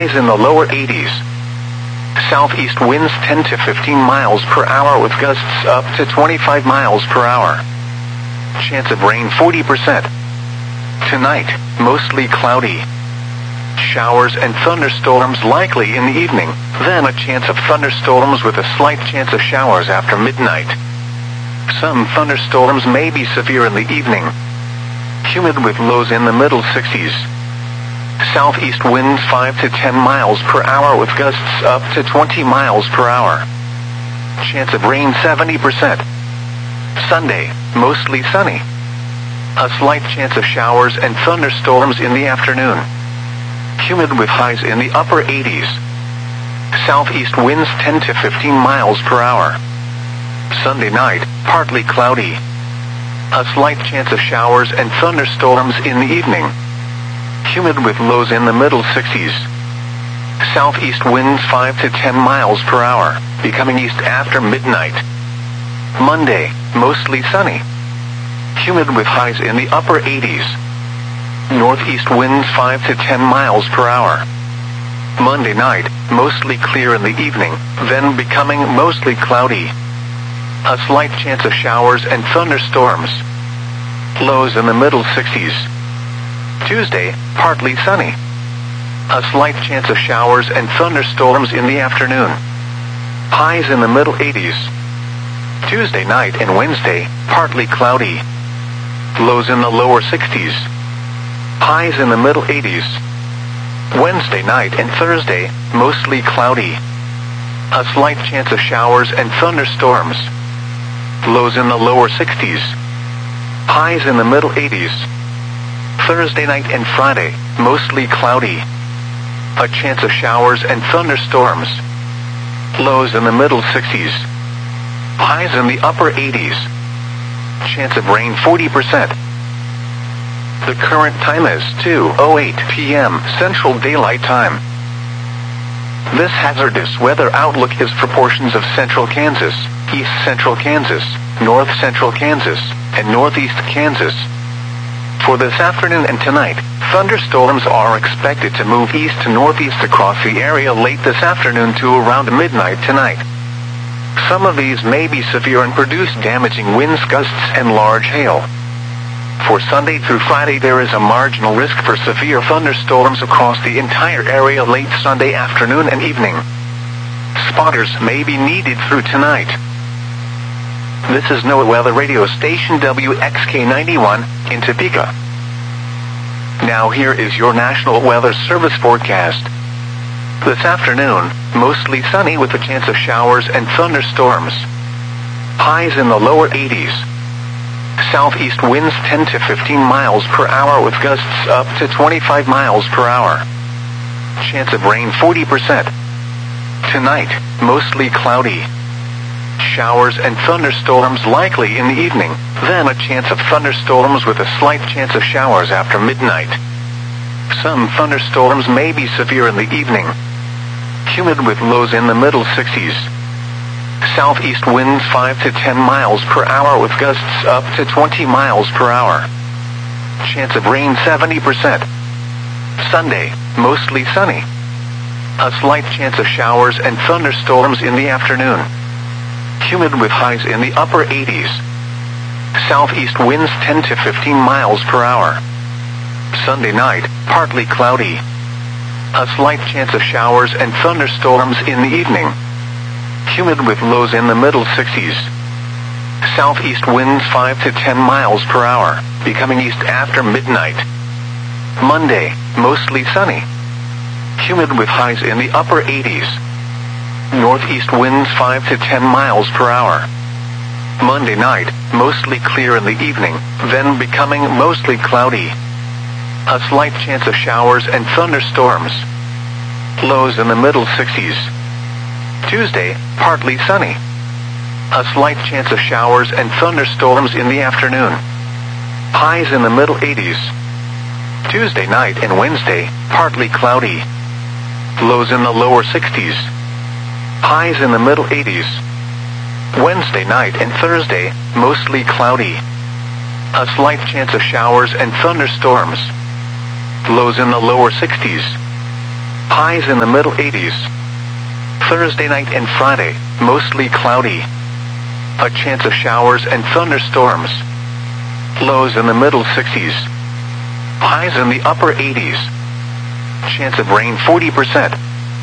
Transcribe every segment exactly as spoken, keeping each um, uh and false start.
Highs in the lower eighties. Southeast winds ten to fifteen miles per hour with gusts up to twenty-five miles per hour. Chance of rain forty percent. Tonight, mostly cloudy. Showers and thunderstorms likely in the evening, then a chance of thunderstorms with a slight chance of showers after midnight. Some thunderstorms may be severe in the evening. Humid with lows in the middle sixties. Southeast winds five to ten miles per hour with gusts up to twenty miles per hour. Chance of rain seventy percent. Sunday, mostly sunny. A slight chance of showers and thunderstorms in the afternoon. Humid with highs in the upper eighties. Southeast winds ten to fifteen miles per hour. Sunday night, partly cloudy. A slight chance of showers and thunderstorms in the evening. Humid with lows in the middle sixties. Southeast winds five to ten miles per hour, becoming east after midnight. Monday, mostly sunny. Humid with highs in the upper eighties. Northeast winds five to ten miles per hour. Monday night, mostly clear in the evening, then becoming mostly cloudy. A slight chance of showers and thunderstorms. Lows in the middle sixties. Tuesday, partly sunny. A slight chance of showers and thunderstorms in the afternoon. Highs in the middle eighties. Tuesday night and Wednesday, partly cloudy. Lows in the lower sixties. Highs in the middle eighties. Wednesday night and Thursday, mostly cloudy. A slight chance of showers and thunderstorms. Lows in the lower sixties. Highs in the middle eighties. Thursday night and Friday, mostly cloudy. A chance of showers and thunderstorms. Lows in the middle sixties. Highs in the upper eighties. Chance of rain forty percent. The current time is two oh eight p m Central Daylight Time. This hazardous weather outlook is for portions of central Kansas, east central Kansas, north central Kansas, and northeast Kansas. For this afternoon and tonight, thunderstorms are expected to move east to northeast across the area late this afternoon to around midnight tonight. Some of these may be severe and produce damaging winds, gusts, and large hail. For Sunday through Friday, there is a marginal risk for severe thunderstorms across the entire area late Sunday afternoon and evening. Spotters may be needed through tonight. This is NOAA Weather Radio Station W X K ninety-one in Topeka. Now here is your National Weather Service forecast. This afternoon, mostly sunny with a chance of showers and thunderstorms. Highs in the lower eighties. Southeast winds ten to fifteen miles per hour with gusts up to twenty-five miles per hour. Chance of rain forty percent. Tonight, mostly cloudy. Showers and thunderstorms likely in the evening, then a chance of thunderstorms with a slight chance of showers after midnight. Some thunderstorms may be severe in the evening. Humid with lows in the middle sixties. Southeast winds five to ten miles per hour with gusts up to twenty miles per hour. Chance of rain seventy percent. Sunday, mostly sunny. A slight chance of showers and thunderstorms in the afternoon. Humid with highs in the upper eighties. Southeast winds ten to fifteen miles per hour. Sunday night, partly cloudy. A slight chance of showers and thunderstorms in the evening. Humid with lows in the middle sixties. Southeast winds five to ten miles per hour, becoming east after midnight. Monday, mostly sunny. Humid with highs in the upper eighties. Northeast winds five to ten miles per hour. Monday night, mostly clear in the evening, then becoming mostly cloudy. A slight chance of showers and thunderstorms. Lows in the middle sixties. Tuesday, partly sunny. A slight chance of showers and thunderstorms in the afternoon. Highs in the middle eighties. Tuesday night and Wednesday, partly cloudy. Lows in the lower sixties. Highs in the middle eighties. Wednesday night and Thursday, mostly cloudy. A slight chance of showers and thunderstorms. Lows in the lower sixties. Highs in the middle eighties. Thursday night and Friday, mostly cloudy. A chance of showers and thunderstorms. Lows in the middle sixties. Highs in the upper eighties. Chance of rain forty percent.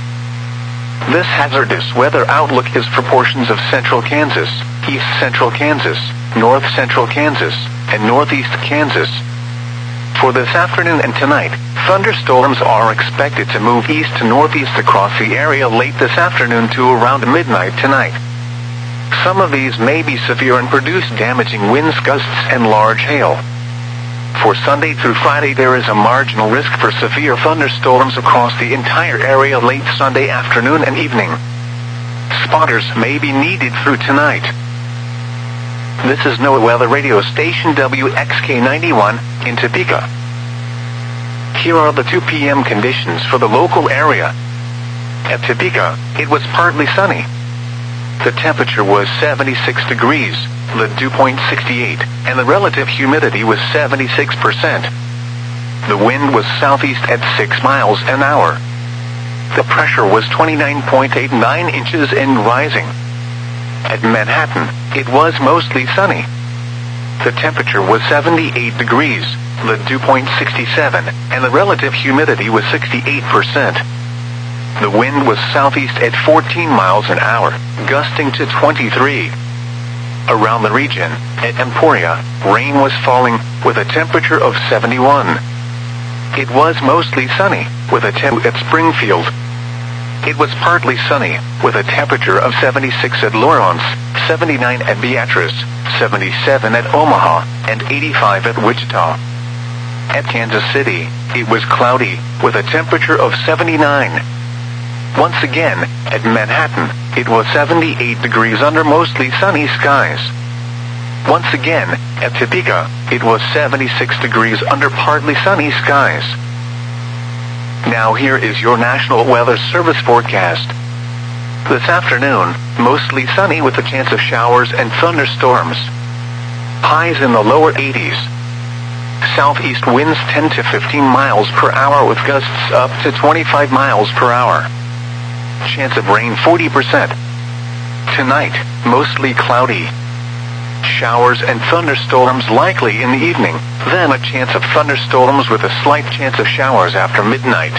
This hazardous weather outlook is for portions of central Kansas, east central Kansas, north central Kansas, and northeast Kansas. For this afternoon and tonight, thunderstorms are expected to move east to northeast across the area late this afternoon to around midnight tonight. Some of these may be severe and produce damaging winds, gusts, and large hail. For Sunday through Friday, there is a marginal risk for severe thunderstorms across the entire area late Sunday afternoon and evening. Spotters may be needed through tonight. This is NOAA Weather Radio Station W X K ninety-one in Topeka. Here are the two p m conditions for the local area. At Topeka, it was partly sunny. The temperature was seventy-six degrees, the dew point sixty-eight, and the relative humidity was seventy-six percent. The wind was southeast at six miles an hour. The pressure was twenty-nine point eight nine inches and rising. At Manhattan, it was mostly sunny. The temperature was seventy-eight degrees, the dew point sixty-seven, and the relative humidity was sixty-eight percent. The wind was southeast at fourteen miles an hour, gusting to twenty-three. Around the region, at Emporia, rain was falling, with a temperature of seventy-one. It was mostly sunny, with a temp at Springfield. It was partly sunny, with a temperature of seventy-six at Lawrence, seventy-nine at Beatrice, seventy-seven at Omaha, and eighty-five at Wichita. At Kansas City, it was cloudy, with a temperature of seventy-nine. Once again, at Manhattan, it was seventy-eight degrees under mostly sunny skies. Once again, at Topeka, it was seventy-six degrees under partly sunny skies. Now here is your National Weather Service forecast. This afternoon, mostly sunny with a chance of showers and thunderstorms. Highs in the lower eighties. Southeast winds ten to fifteen miles per hour with gusts up to twenty-five miles per hour. Chance of rain forty percent. Tonight, mostly cloudy. Showers and thunderstorms likely in the evening, then a chance of thunderstorms with a slight chance of showers after midnight.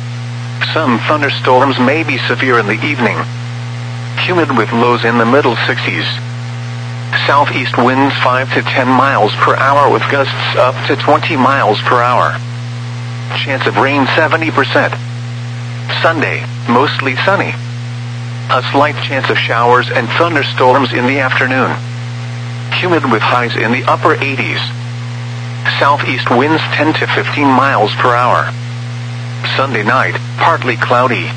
Some thunderstorms may be severe in the evening. Humid with lows in the middle sixties. Southeast winds five to ten miles per hour with gusts up to twenty miles per hour. Chance of rain seventy percent. Sunday, mostly sunny. A slight chance of showers and thunderstorms in the afternoon. Humid with highs in the upper eighties. Southeast winds ten to fifteen miles per hour. Sunday night, partly cloudy.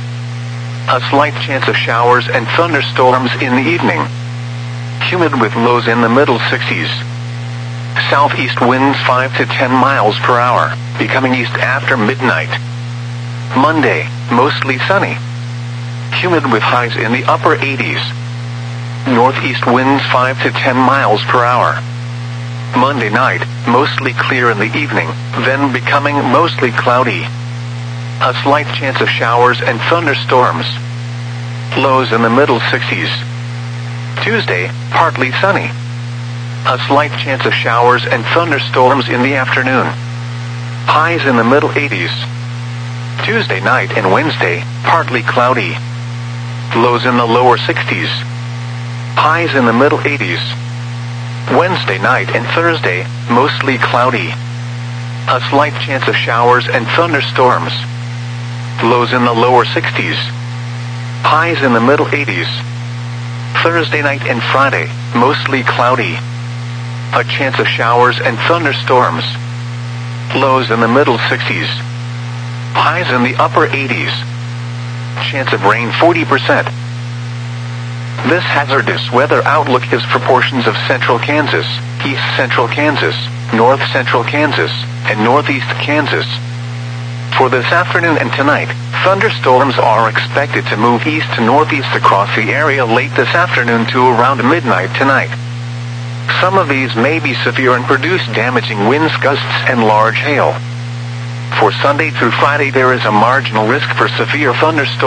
A slight chance of showers and thunderstorms in the evening. Humid with lows in the middle sixties. Southeast winds five to ten miles per hour, becoming east after midnight. Monday, mostly sunny. Humid with highs in the upper eighties. Northeast winds five to ten miles per hour. Monday night, mostly clear in the evening, then becoming mostly cloudy. A slight chance of showers and thunderstorms. Lows in the middle sixties. Tuesday, partly sunny. A slight chance of showers and thunderstorms in the afternoon. Highs in the middle eighties. Tuesday night and Wednesday, partly cloudy. Lows in the lower sixties. Highs in the middle eighties. Wednesday night and Thursday, mostly cloudy. A slight chance of showers and thunderstorms. Lows in the lower sixties. Highs in the middle eighties. Thursday night and Friday, mostly cloudy. A chance of showers and thunderstorms. Lows in the middle sixties. Highs in the upper eighties. Chance of rain forty percent. This hazardous weather outlook is for portions of central Kansas, east central Kansas, north central Kansas, and northeast Kansas. For this afternoon and tonight, thunderstorms are expected to move east to northeast across the area late this afternoon to around midnight tonight. Some of these may be severe and produce damaging winds, gusts, and large hail. For Sunday through Friday, there is a marginal risk for severe thunderstorms.